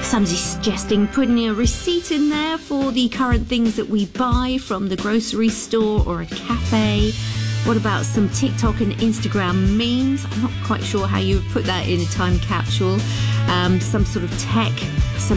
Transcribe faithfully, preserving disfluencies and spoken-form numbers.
Somebody's suggesting putting a receipt in there for the current things that we buy from the grocery store or a cafe. What about some TikTok and Instagram memes? I'm not quite sure how you would put that in a time capsule. Um, some sort of tech, some